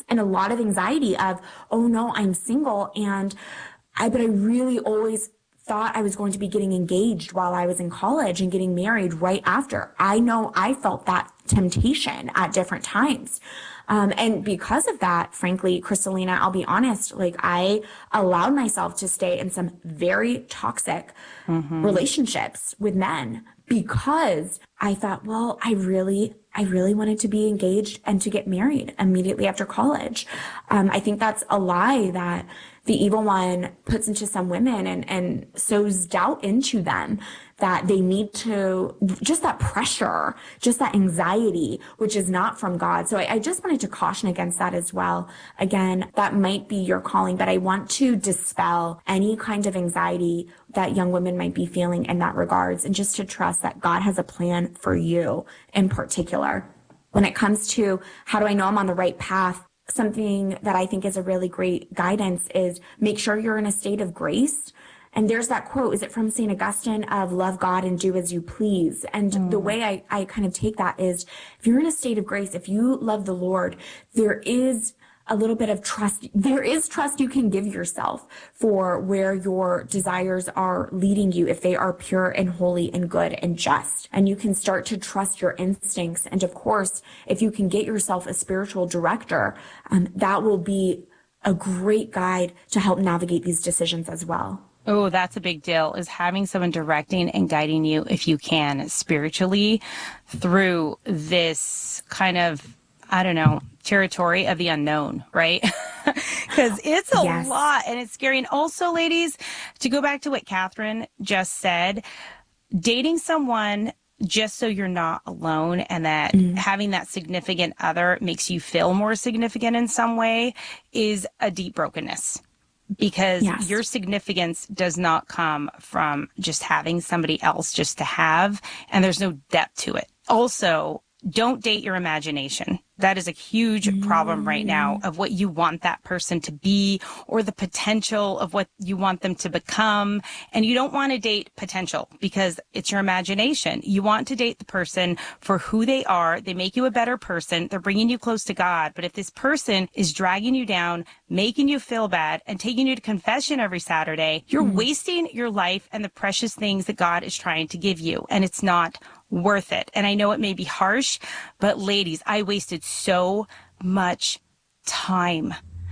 and a lot of anxiety of, oh no, I'm single. But I really always thought I was going to be getting engaged while I was in college and getting married right after. I know I felt that temptation at different times. And because of that, frankly, Crystalina, I'll be honest, like I allowed myself to stay in some very toxic relationships with men because I thought, well, I really wanted to be engaged and to get married immediately after college. I think that's a lie that the evil one puts into some women and sows doubt into them that they need to, just that pressure, just that anxiety, which is not from God. So I just wanted to caution against that as well. Again, that might be your calling, but I want to dispel any kind of anxiety that young women might be feeling in that regards, and just to trust that God has a plan for you in particular. When it comes to how do I know I'm on the right path, something that I think is a really great guidance is make sure you're in a state of grace. And there's that quote, is it from St. Augustine, of love God and do as you please? And the way I kind of take that is, if you're in a state of grace, if you love the Lord, there is a little bit of trust. There is trust you can give yourself for where your desires are leading you, if they are pure and holy and good and just. And you can start to trust your instincts. And of course, if you can get yourself a spiritual director, that will be a great guide to help navigate these decisions as well. Oh, that's a big deal, is having someone directing and guiding you, if you can, spiritually through this kind of, I don't know, territory of the unknown, right? Because it's a lot and it's scary. And also, ladies, to go back to what Catherine just said, dating someone just so you're not alone and that having that significant other makes you feel more significant in some way is a deep brokenness. Because your significance does not come from just having somebody else just to have, and there's no depth to it. Also, don't date your imagination. That is a huge problem right now of what you want that person to be or the potential of what you want them to become. And you don't want to date potential because it's your imagination. You want to date the person for who they are. They make you a better person. They're bringing you close to God. But if this person is dragging you down, making you feel bad, and taking you to confession every Saturday, you're wasting your life and the precious things that God is trying to give you. And it's not worth it. And I know it may be harsh, but ladies, I wasted so much time,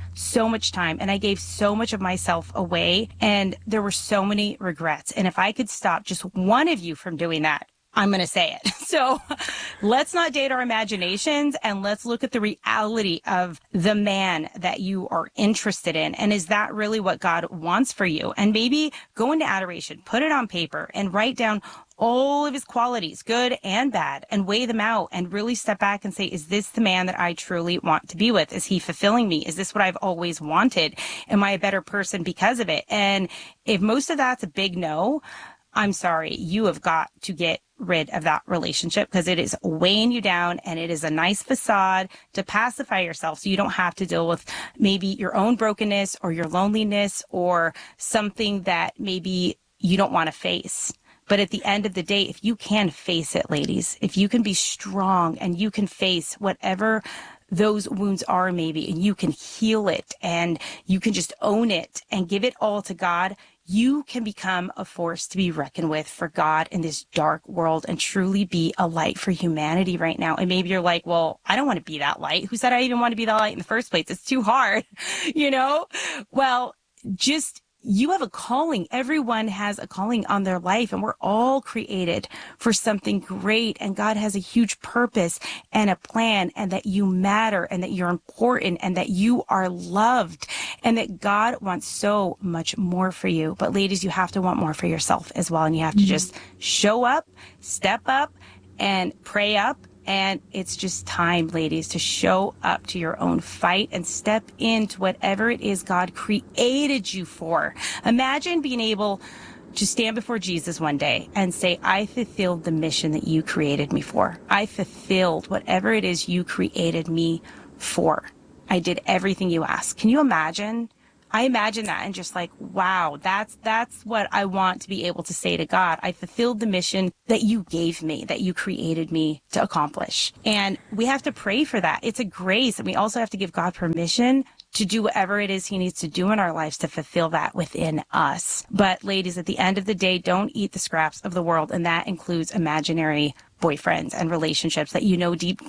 and I gave so much of myself away, and there were so many regrets. And if I could stop just one of you from doing that, I'm going to say it. So let's not date our imaginations, and let's look at the reality of the man that you are interested in. And is that really what God wants for you? And maybe go into adoration, put it on paper, and write down all of his qualities, good and bad, and weigh them out and really step back and say, is this the man that I truly want to be with? Is he fulfilling me? Is this what I've always wanted? Am I a better person because of it? And if most of that's a big no, I'm sorry, you have got to get rid of that relationship because it is weighing you down, and it is a nice facade to pacify yourself so you don't have to deal with maybe your own brokenness or your loneliness or something that maybe you don't want to face. But at the end of the day, if you can face it, ladies, if you can be strong and you can face whatever those wounds are maybe, and you can heal it and you can just own it and give it all to God, you can become a force to be reckoned with for God in this dark world and truly be a light for humanity right now. And maybe you're like, well, I don't want to be that light. Who said I even want to be that light in the first place? It's too hard, you know? Well, just you have a calling. Everyone has a calling on their life, and we're all created for something great. And God has a huge purpose and a plan, and that you matter, and that you're important, and that you are loved, and that God wants so much more for you. But ladies, you have to want more for yourself as well. And you have to just show up, step up, and pray up. And it's just time, ladies, to show up to your own fight and step into whatever it is God created you for. Imagine being able to stand before Jesus one day and say, I fulfilled the mission that you created me for. I fulfilled whatever it is you created me for. I did everything you asked. Can you imagine? I imagine that and just like, wow, that's what I want to be able to say to God. I fulfilled the mission that you gave me, that you created me to accomplish. And we have to pray for that. It's a grace. And we also have to give God permission to do whatever it is he needs to do in our lives to fulfill that within us. But ladies, at the end of the day, don't eat the scraps of the world. And that includes imaginary boyfriends and relationships that you know deep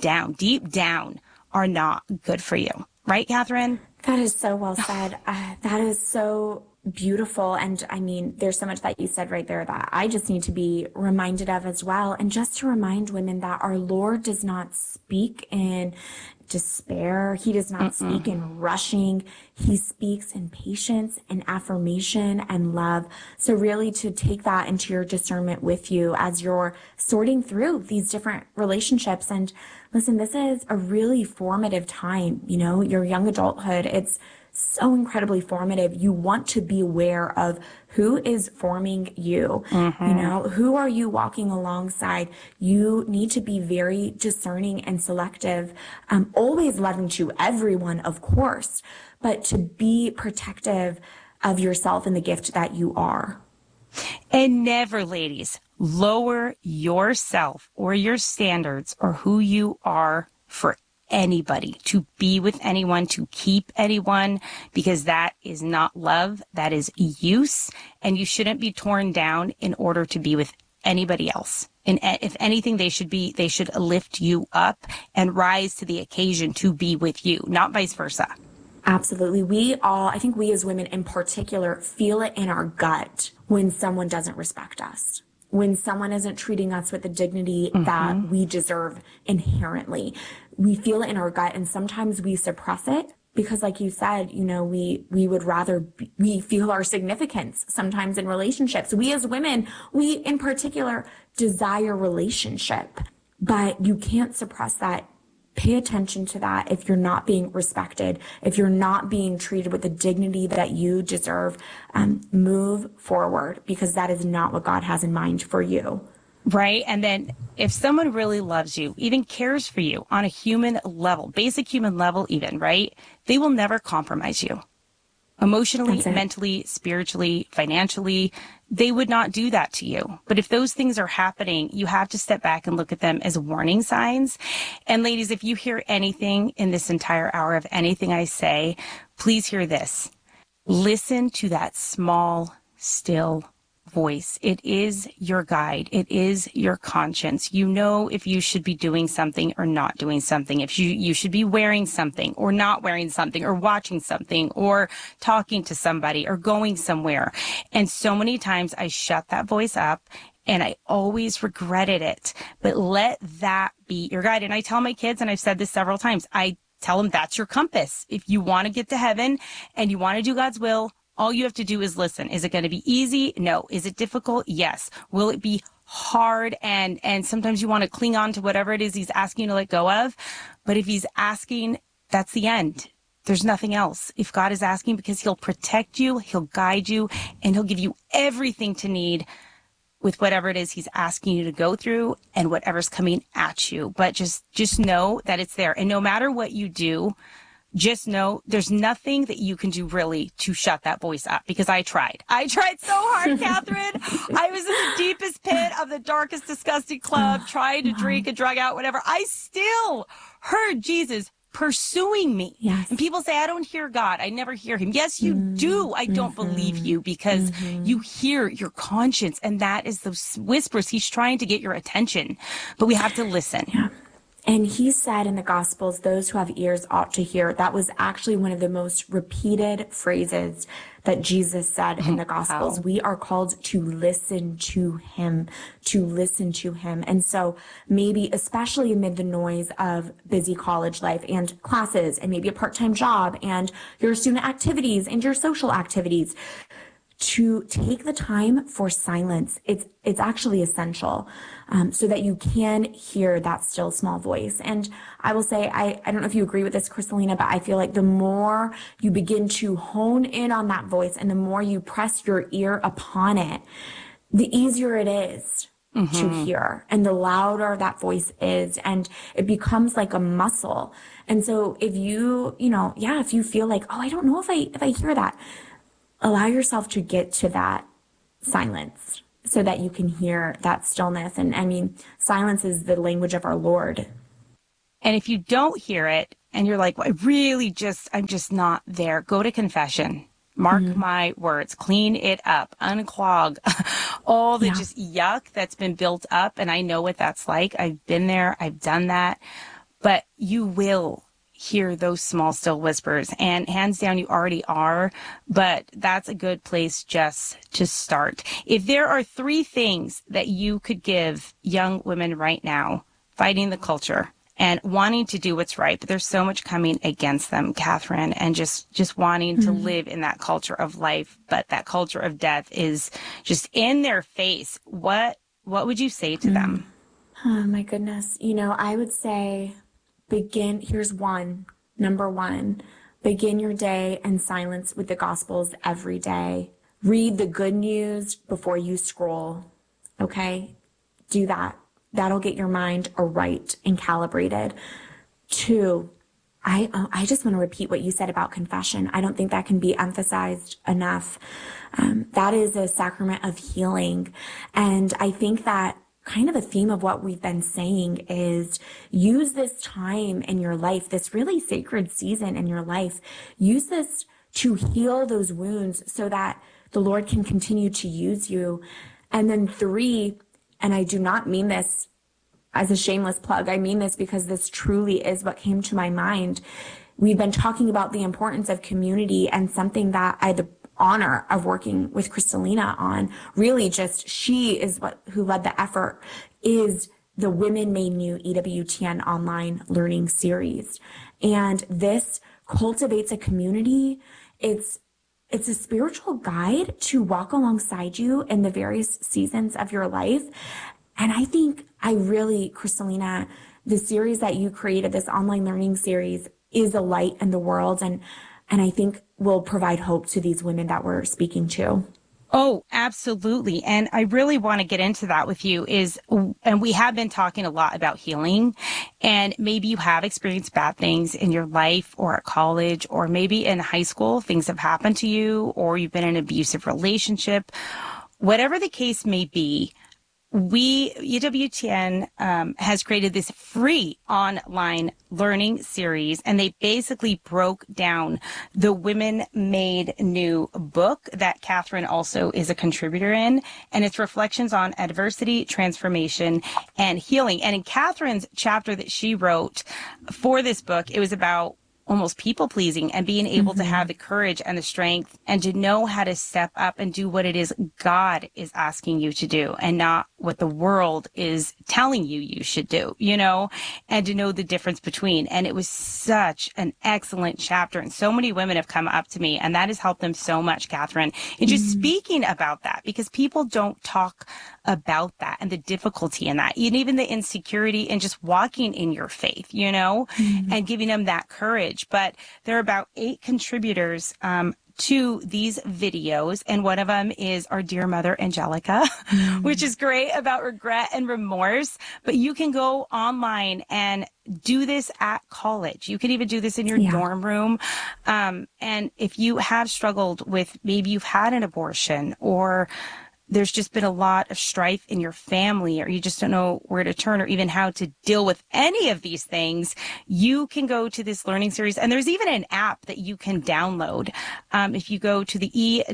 down are not good for you. Right, Catherine? That is so well said. That is so beautiful. And I mean, there's so much that you said right there that I just need to be reminded of as well. And just to remind women that our Lord does not speak in despair. He does not speak in rushing. He speaks in patience and affirmation and love. So really to take that into your discernment with you as you're sorting through these different relationships. And listen, this is a really formative time, you know, your young adulthood. It's so incredibly formative. You want to be aware of who is forming you. You know, who are you walking alongside? You need to be very discerning and selective, always loving to everyone, of course, but to be protective of yourself and the gift that you are. And never, ladies, lower yourself or your standards or who you are for anybody, to be with anyone, to keep anyone, because that is not love. That is use. And you shouldn't be torn down in order to be with anybody else. And if anything, they should lift you up and rise to the occasion to be with you, not vice versa. Absolutely. I think we as women in particular feel it in our gut when someone doesn't respect us, when someone isn't treating us with the dignity that we deserve inherently. We feel it in our gut, and sometimes we suppress it because, like you said, you know, we would rather, we feel our significance sometimes in relationships. We as women, we in particular desire relationship, but you can't suppress that. Pay attention to that. If you're not being respected, if you're not being treated with the dignity that you deserve, move forward, because that is not what God has in mind for you. Right. And then if someone really loves you, even cares for you on a human level, basic human level even, right, they will never compromise you. Emotionally, mentally, spiritually, financially, they would not do that to you. But if those things are happening, you have to step back and look at them as warning signs. And ladies, if you hear anything in this entire hour of anything I say, please hear this. Listen to that small, still voice. It is your guide. It is your conscience. You know if you should be doing something or not doing something, if you should be wearing something or not wearing something, or watching something or talking to somebody or going somewhere. And so many times I shut that voice up and I always regretted it. But let that be your guide. And I tell my kids, and I've said this several times, I tell them that's your compass. If you want to get to heaven and you want to do God's will, all you have to do is listen. Is it going to be easy? No. Is it difficult? Yes. Will it be hard? And sometimes you want to cling on to whatever it is he's asking you to let go of. But if he's asking, that's the end. There's nothing else. If God is asking, because he'll protect you, he'll guide you, and he'll give you everything to need with whatever it is he's asking you to go through and whatever's coming at you. But just know that it's there. And no matter what you do, just know there's nothing that you can do really to shut that voice up, because I tried. I tried so hard, Catherine. I was in the deepest pit of the darkest, disgusting club, trying to drink and drug out, whatever. I still heard Jesus pursuing me. Yes. And people say, I don't hear God. I never hear him. Yes, you do. I don't believe you, because you hear your conscience, and that is those whispers. He's trying to get your attention, but we have to listen. Yeah. And he said in the Gospels, those who have ears ought to hear. That was actually one of the most repeated phrases that Jesus said in the Gospels. Wow. We are called to listen to him, to listen to him. And so maybe, especially amid the noise of busy college life and classes and maybe a part-time job and your student activities and your social activities, to take the time for silence. It's actually essential, so that you can hear that still small voice. And I will say, I don't know if you agree with this, Kristalina, but I feel like the more you begin to hone in on that voice and the more you press your ear upon it, the easier it is to hear, and the louder that voice is, and it becomes like a muscle. And so if you, if you feel like, oh, I don't know if I hear that, allow yourself to get to that silence so that you can hear that stillness. And I mean, silence is the language of our Lord. And if you don't hear it and you're like, well, I'm just not there, go to confession. Mark my words, clean it up, unclog all the Yeah. just yuck that's been built up. And I know what that's like. I've been there. I've done that. But you will hear those small, still whispers. And hands down, you already are. But that's a good place just to start. If there are 3 things that you could give young women right now fighting the culture and wanting to do what's right, but there's so much coming against them, Catherine, and just wanting to live in that culture of life, but that culture of death is just in their face. What would you say to them? Oh my goodness. I would say here's number one, begin your day in silence with the Gospels every day. Read the good news before you scroll. Okay? Do that. That'll get your mind aright and calibrated. 2, I just want to repeat what you said about confession. I don't think that can be emphasized enough. That is a sacrament of healing. And I think that kind of a theme of what we've been saying is use this time in your life, this really sacred season in your life. Use this to heal those wounds so that the Lord can continue to use you. And then 3, and I do not mean this as a shameless plug, I mean this because this truly is what came to my mind. We've been talking about the importance of community, and something that I had the honor of working with Kristalina on, really just she is who led the effort, is the Women Made New EWTN online learning series. And this cultivates a community. It's a spiritual guide to walk alongside you in the various seasons of your life. And I think Kristalina, the series that you created, this online learning series, is a light in the world, and I think will provide hope to these women that we're speaking to. Oh, absolutely. And I really want to get into that with you and we have been talking a lot about healing, and maybe you have experienced bad things in your life or at college, or maybe in high school, things have happened to you, or you've been in an abusive relationship. Whatever the case may be, EWTN has created this free online learning series, and they basically broke down the Women Made New book that Catherine also is a contributor in, and it's reflections on adversity, transformation, and healing. And in Catherine's chapter that she wrote for this book, it was about almost people pleasing and being able to have the courage and the strength and to know how to step up and do what it is God is asking you to do, and not what the world is telling you should do, and to know the difference between. And it was such an excellent chapter. And so many women have come up to me, and that has helped them so much, Catherine, in just speaking about that, because people don't talk about that and the difficulty in that, and even the insecurity in just walking in your faith, and giving them that courage. But there are about 8 contributors to these videos, and one of them is our dear mother Angelica, which is great, about regret and remorse. But you can go online and do this at college. You can even do this in your dorm room. And if you have struggled with, maybe you've had an abortion, or there's just been a lot of strife in your family, or you just don't know where to turn or even how to deal with any of these things, you can go to this learning series. And there's even an app that you can download. If you go to the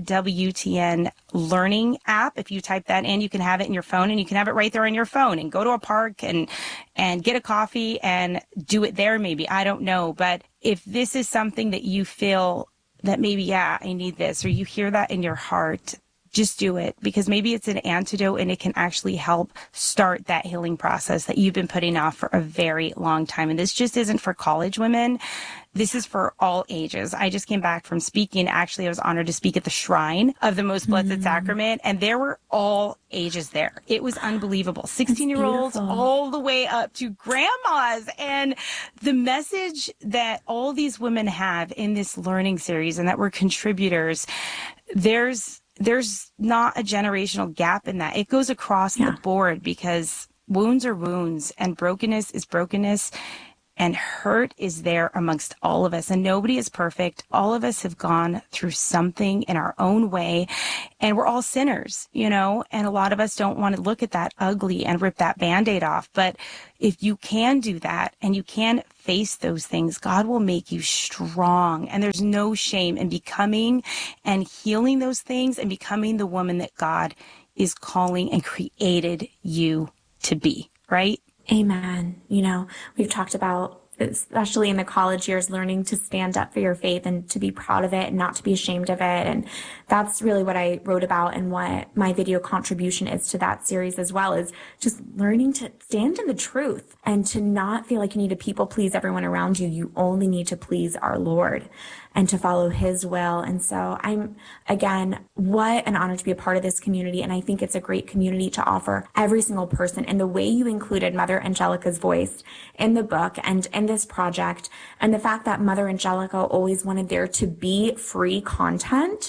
EWTN learning app, if you type that in, you can have it in your phone, and you can have it right there on your phone, and go to a park and get a coffee and do it there. Maybe, I don't know. But if this is something that you feel that maybe, I need this, or you hear that in your heart, just do it, because maybe it's an antidote and it can actually help start that healing process that you've been putting off for a very long time. And this just isn't for college women. This is for all ages. I just came back from speaking. Actually, I was honored to speak at the Shrine of the Most Blessed Sacrament, and there were all ages there. It was unbelievable. 16-year-olds all the way up to grandmas. And the message that all these women have in this learning series, and that we're contributors, there's there's not a generational gap in that. It goes across the board because wounds are wounds and brokenness is brokenness. And hurt is there amongst all of us, and nobody is perfect. All of us have gone through something in our own way, and we're all sinners, and a lot of us don't want to look at that ugly and rip that Band-Aid off. But if you can do that and you can face those things, God will make you strong. And there's no shame in becoming and healing those things and becoming the woman that God is calling and created you to be, right? Amen. We've talked about, especially in the college years, learning to stand up for your faith and to be proud of it and not to be ashamed of it. And that's really what I wrote about, and what my video contribution is to that series as well, is just learning to stand in the truth and to not feel like you need to people please everyone around you. You only need to please our Lord and to follow his will. And so again, what an honor to be a part of this community. And I think it's a great community to offer every single person. And the way you included Mother Angelica's voice in the book and in this project, and the fact that Mother Angelica always wanted there to be free content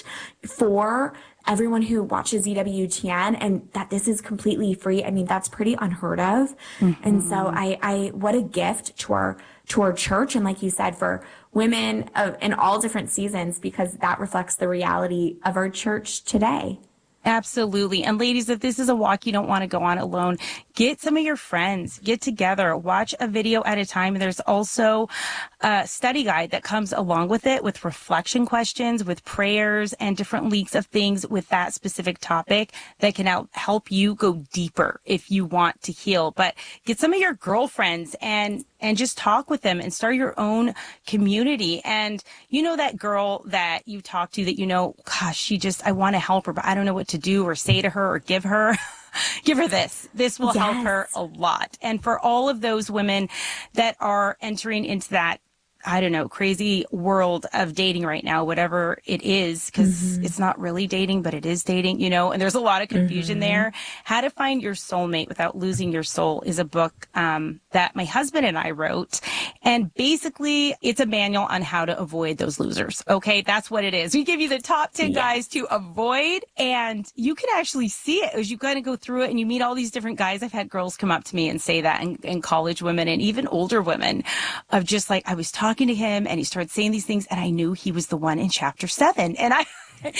for everyone who watches EWTN, and that this is completely free. I mean, that's pretty unheard of. Mm-hmm. And so I what a gift to our church. And like you said, for women in all different seasons, because that reflects the reality of our church today. Absolutely. And ladies, if this is a walk you don't want to go on alone, get some of your friends, get together, watch a video at a time. There's also a study guide that comes along with it, with reflection questions, with prayers, and different leaks of things with that specific topic that can help you go deeper if you want to heal. But get some of your girlfriends and just talk with them and start your own community. And that girl that you talk to that, gosh, I want to help her, but I don't know what to do or say to her or give her. Give her this. This will help her a lot. And for all of those women that are entering into that, I don't know, crazy world of dating right now, whatever it is, because it's not really dating, but it is dating, and there's a lot of confusion there. How to Find Your Soulmate Without Losing Your Soul is a book that my husband and I wrote. And basically, it's a manual on how to avoid those losers. Okay, that's what it is. We give you the top 10 guys to avoid, and you can actually see it as you kind of go through it and you meet all these different guys. I've had girls come up to me and say that, and college women and even older women, of just like, I was talking to him and he started saying these things and I knew he was the one in chapter 7. And I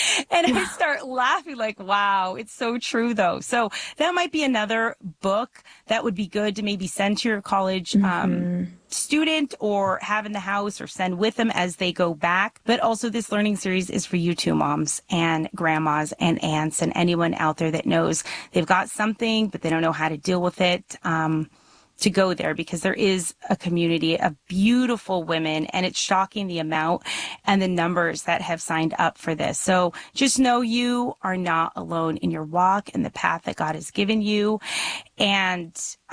start laughing like, wow, it's so true though. So that might be another book that would be good to maybe send to your college student or have in the house or send with them as they go back. But also this learning series is for you too, moms and grandmas and aunts and anyone out there that knows they've got something, but they don't know how to deal with it. To go there, because there is a community of beautiful women, and it's shocking the amount and the numbers that have signed up for this. So just know you are not alone in your walk and the path that God has given you. And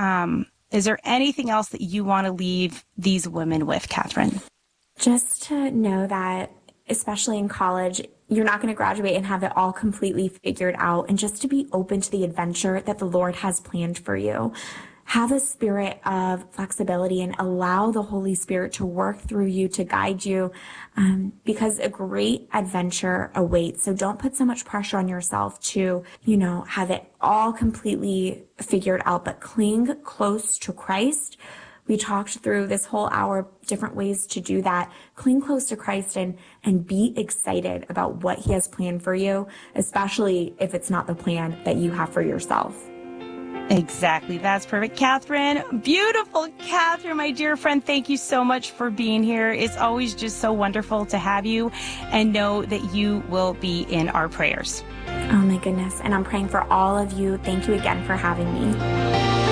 is there anything else that you want to leave these women with, Catherine? Just to know that, especially in college, you're not going to graduate and have it all completely figured out, and just to be open to the adventure that the Lord has planned for you. Have a spirit of flexibility and allow the Holy Spirit to work through you, to guide you, because a great adventure awaits. So don't put so much pressure on yourself to, have it all completely figured out, but cling close to Christ. We talked through this whole hour, different ways to do that. Cling close to Christ and be excited about what he has planned for you, especially if it's not the plan that you have for yourself. Exactly. That's perfect. Catherine, beautiful Catherine, my dear friend, thank you so much for being here. It's always just so wonderful to have you, and know that you will be in our prayers. Oh my goodness. And I'm praying for all of you. Thank you again for having me.